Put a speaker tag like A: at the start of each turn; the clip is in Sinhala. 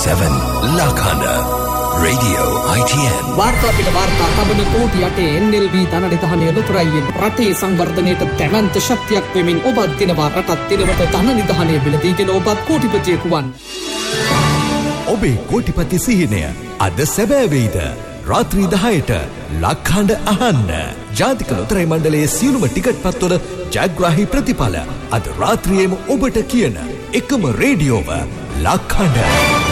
A: 7 Lakhanda Radio ITN
B: वार्ता පිට වාර්තා තබන කෝටි 8 NLB ධනනිධානය ලොතරැයින් රටේ සංවර්ධනයට දැවැන්ත ශක්තියක් වෙමින් ඔබත් දිනවා රටත් දිනවට ධනනිධානය බිලදීගෙන ඔබත් කෝටිපතියෙකු වන්.
A: ඔබේ කෝටිපති සිහිනය අද සැබෑ වෙයිද? රාත්‍රී 10ට ලක්හඬ අහන්න. ජාතික ලොතරැයි මණ්ඩලයේ සියලුම ටිකට් පත්වල ජයග්‍රාහී ප්‍රතිඵල අද රාත්‍රියේම ඔබට කියන එකම රේඩියෝව ලක්හඬ.